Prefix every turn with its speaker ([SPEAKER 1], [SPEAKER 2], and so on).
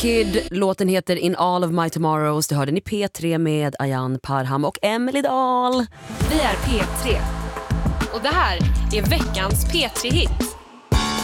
[SPEAKER 1] Kid, låten heter In All of My Tomorrows. Det hörde ni P3 med Ayan Parham och Emily Dahl.
[SPEAKER 2] Vi är P3 och det här är veckans P3-hit.